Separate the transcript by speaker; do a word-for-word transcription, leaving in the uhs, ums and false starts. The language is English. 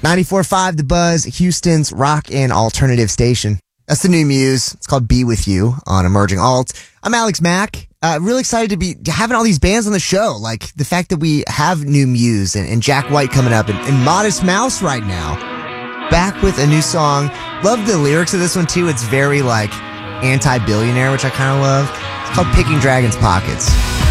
Speaker 1: ninety-four point five The Buzz, Houston's rock and alternative station. That's the new Muse. It's called Be With You on Emerging Alt. I'm Alex Mack. Uh, really excited to be having all these bands on the show. Like the fact that we have new Muse and, and Jack White coming up and, and Modest Mouse right now. Back with a new song. Love the lyrics of this one too. It's very like anti-billionaire, which I kind of love. It's called Picking Dragons' Pockets.